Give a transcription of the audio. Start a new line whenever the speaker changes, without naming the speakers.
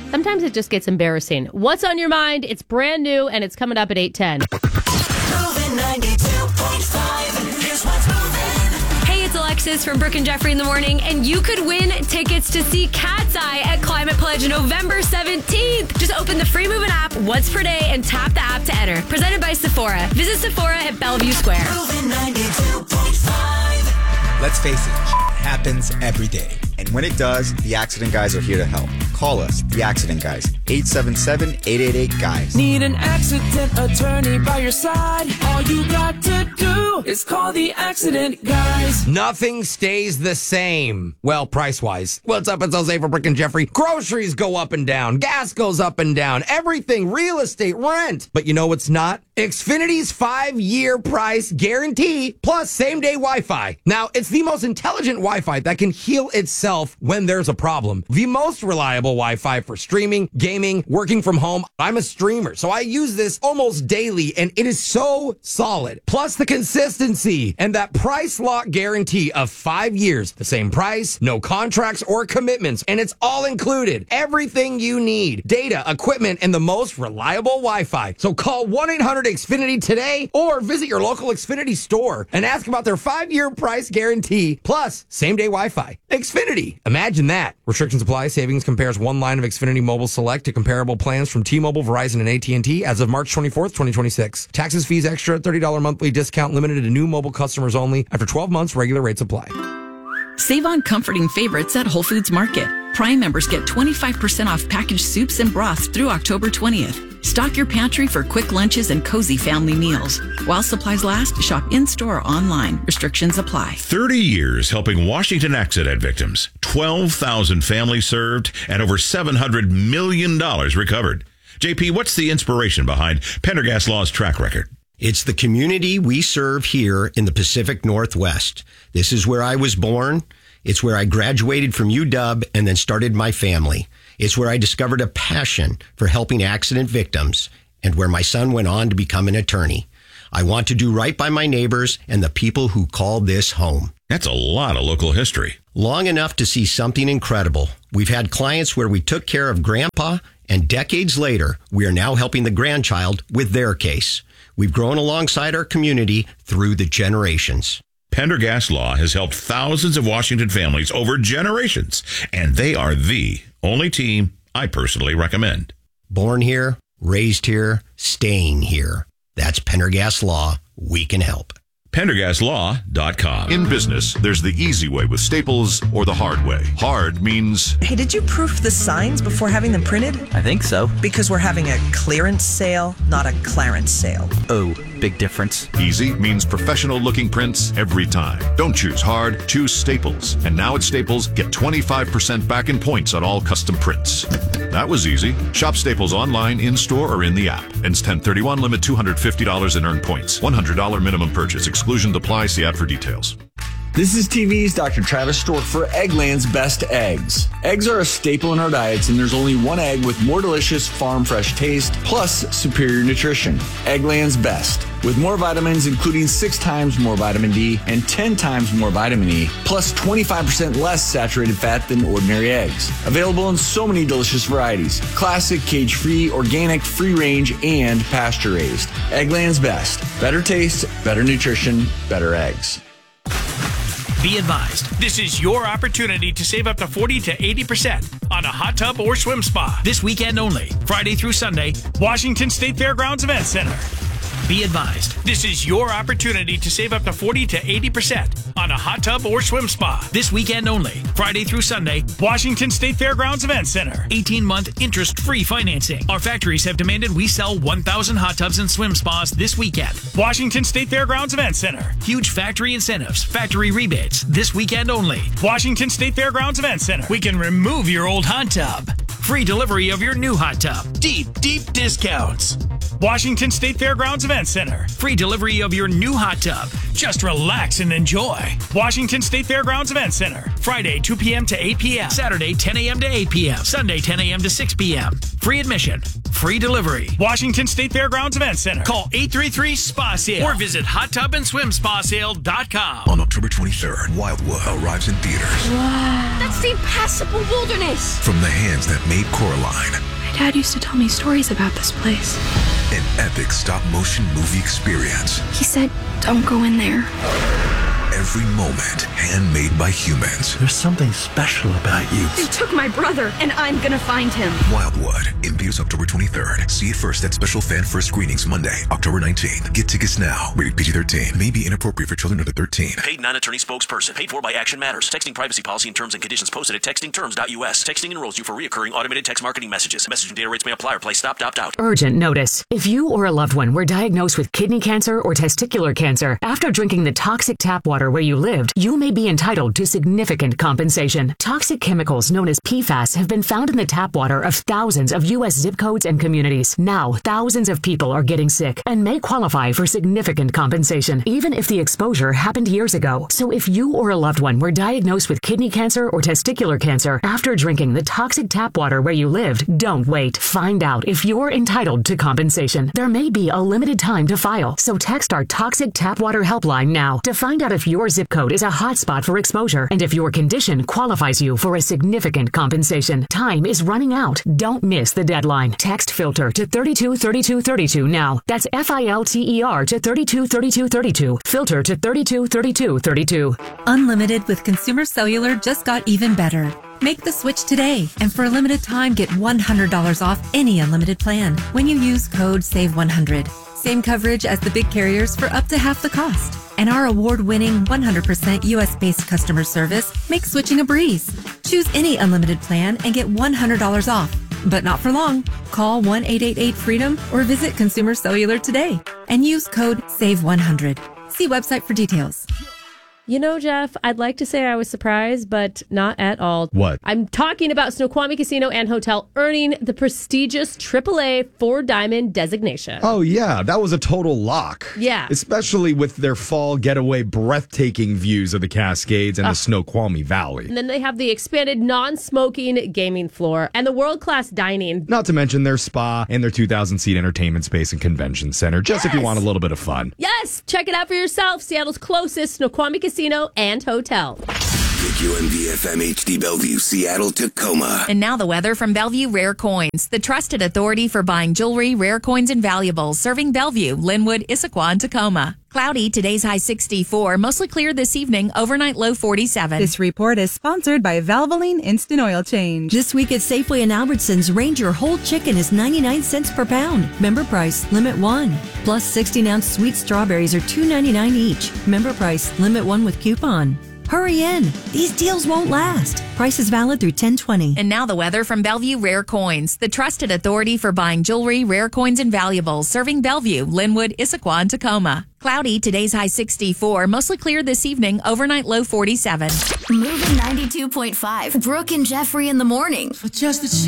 Sometimes it just gets embarrassing. What's on your mind? It's brand new, and it's coming up at 8:10.
Moving 92.5. Here's what's moving.
Hey, it's Alexis from Brooke and Jeffrey in the Morning, and you could win tickets to see Cat's Eye at Climate Pledge November 17th. Just open the free Moving app once per day and tap the app to enter. Presented by Sephora. Visit Sephora at Bellevue Square.
Moving 92.5.
Let's face it, happens every day. And when it does, the Accident Guys are here to help. Call us, the Accident Guys, 877-888-GUYS.
Need an accident attorney by your side? All you got to do is call the Accident Guys.
Nothing stays the same. Well, price-wise. What's up? It's Jose for Brooke and Jeffrey. Groceries go up and down. Gas goes up and down. Everything. Real estate. Rent. But you know what's not? Xfinity's 5-year price guarantee plus same-day Wi-Fi. Now, it's the most intelligent Wi-Fi that can heal itself when there's a problem. The most reliable Wi-Fi for streaming, gaming, working from home. I'm a streamer, so I use this almost daily, and it is so solid. Plus the consistency and that price lock guarantee of 5 years. The same price, no contracts or commitments, and it's all included. Everything you need. Data, equipment, and the most reliable Wi-Fi. So call 1-800-XFINITY today or visit your local Xfinity store and ask about their 5-year price guarantee plus same-day Wi-Fi. Xfinity. Imagine that. Restrictions apply. Savings compares one line of Xfinity Mobile Select to comparable plans from T-Mobile, Verizon, and AT&T as of March 24th, 2026. Taxes, fees, extra, $30 monthly discount limited to new mobile customers only. After 12 months, regular rates apply.
Save on comforting favorites at Whole Foods Market. Prime members get 25% off packaged soups and broths through October 20th. Stock your pantry for quick lunches and cozy family meals. While supplies last, shop in-store or online. Restrictions apply.
30 years helping Washington accident victims. 12,000 families served and over $700 million recovered. JP, what's the inspiration behind Pendergast Law's track record?
It's the community we serve here in the Pacific Northwest. This is where I was born. It's where I graduated from UW and then started my family. It's where I discovered a passion for helping accident victims and where my son went on to become an attorney. I want to do right by my neighbors and the people who call this home.
That's a lot of local history.
Long enough to see something incredible. We've had clients where we took care of grandpa, and decades later, we are now helping the grandchild with their case. We've grown alongside our community through the generations.
Pendergast Law has helped thousands of Washington families over generations, and they are the only team I personally recommend.
Born here, raised here, staying here. That's Pendergast Law. We can help.
PendergastLaw.com.
In business, there's the easy way with Staples or the hard way. Hard means...
Hey, did you proof the signs before having them printed?
I think so.
Because we're having a clearance sale, not a clarence sale.
Oh, big difference.
Easy means professional-looking prints every time. Don't choose hard, choose Staples. And now at Staples, get 25% back in points on all custom prints. That was easy. Shop Staples online, in-store, or in the app. Ends 10/31, limit $250 in earned points. $100 minimum purchase. Exclusion apply. See ad for details.
This is TV's Dr. Travis Stork for Eggland's Best Eggs. Eggs are a staple in our diets, and there's only one egg with more delicious farm fresh taste plus superior nutrition. Eggland's Best, with more vitamins, including 6 times more vitamin D and 10 times more vitamin E, plus 25% less saturated fat than ordinary eggs. Available in so many delicious varieties: classic, cage-free, organic, free-range, and pasture-raised. Eggland's Best. Better taste, better nutrition, better eggs.
Be advised, this is your opportunity to save up to 40 to 80% on a hot tub or swim spa. This weekend only, Friday through Sunday, Washington State Fairgrounds Event Center. Be advised, this is your opportunity to save up to 40 to 80% on a hot tub or swim spa. This weekend only, Friday through Sunday, Washington State Fairgrounds Event Center. 18-month interest-free financing. Our factories have demanded we sell 1,000 hot tubs and swim spas this weekend. Washington State Fairgrounds Event Center. Huge factory incentives, factory rebates, this weekend only. Washington State Fairgrounds Event Center. We can remove your old hot tub. Free delivery of your new hot tub. Deep discounts. Washington State Fairgrounds Event Center. Free delivery of your new hot tub. Just relax and enjoy. Washington State Fairgrounds Event Center. Friday, 2 p.m. to 8 p.m. Saturday, 10 a.m. to 8 p.m. Sunday, 10 a.m. to 6 p.m. free admission, free delivery. Washington State Fairgrounds Event Center. Call 833-SPA-SALE or visit hottubandSwimSpaSale.com.
On October 23rd, Wildwood arrives in theaters.
Wow. That's the impassable wilderness.
From the hands that made Coraline.
My dad used to tell me stories about this place.
An epic stop-motion movie experience.
He said, don't go in there.
Every moment handmade by humans.
There's something special about you.
They took my brother, and I'm gonna find him.
Wildwood, in theaters October 23rd. See it first at special fan first screenings Monday, October 19th. Get tickets now. Rated PG-13. May be inappropriate for children under 13.
Paid non-attorney spokesperson. Paid for by Action Matters. Texting privacy policy and terms and conditions posted at textingterms.us. Texting enrolls you for reoccurring automated text marketing messages. Message and data rates may apply or play stopped, opt out.
Urgent notice. If you or a loved one were diagnosed with kidney cancer or testicular cancer after drinking the toxic tap water where you lived, you may be entitled to significant compensation. Toxic chemicals known as PFAS have been found in the tap water of thousands of U.S. zip codes and communities. Now, thousands of people are getting sick and may qualify for significant compensation, even if the exposure happened years ago. So if you or a loved one were diagnosed with kidney cancer or testicular cancer after drinking the toxic tap water where you lived, don't wait. Find out if you're entitled to compensation. There may be a limited time to file, so text our Toxic Tap Water Helpline now to find out if your zip code is a hotspot for exposure and if your condition qualifies you for a significant compensation. Time is running out. Don't miss the deadline. Text FILTER to 323232 now. That's FILTER to 323232. FILTER to 323232.
Unlimited with Consumer Cellular just got even better. Make the switch today, and for a limited time, get $100 off any unlimited plan when you use code SAVE100. Same coverage as the big carriers for up to half the cost. And our award-winning 100% U.S.-based customer service makes switching a breeze. Choose any unlimited plan and get $100 off. But not for long. Call 1-888-FREEDOM or visit Consumer Cellular today and use code SAVE100. See website for details.
You know, Jeff, I'd like to say I was surprised, but not at all.
What?
I'm talking about Snoqualmie Casino and Hotel earning the prestigious AAA 4-Diamond designation.
Oh, yeah. That was a total lock.
Yeah.
Especially with their fall getaway breathtaking views of the Cascades and the Snoqualmie Valley.
And then they have the expanded non-smoking gaming floor and the world-class dining.
Not to mention their spa and their 2,000-seat entertainment space and convention center, just if you want a little bit of fun.
Yes! Check it out for yourself. Seattle's closest Snoqualmie Casino and Hotel.
WMVFM HD Bellevue, Seattle, Tacoma.
And now the weather from Bellevue Rare Coins, the trusted authority for buying jewelry, rare coins, and valuables, serving Bellevue, Linwood, Issaquah, and Tacoma. Cloudy, today's high 64, mostly clear this evening, overnight low 47.
This report is sponsored by Valvoline Instant Oil Change.
This week at Safeway and Albertsons, Ranger whole chicken is 99 cents per pound. Member price, limit 1. Plus 16-ounce sweet strawberries are $2.99 each. Member price, limit 1 with coupon. Hurry in. These deals won't last. Price is valid through 10/20.
And now the weather from Bellevue Rare Coins, the trusted authority for buying jewelry, rare coins, and valuables, serving Bellevue, Linwood, Issaquah, and Tacoma. Cloudy, today's high 64, mostly clear this evening, overnight low 47.
Moving 92.5. Brooke and Jeffrey in the morning.
For just a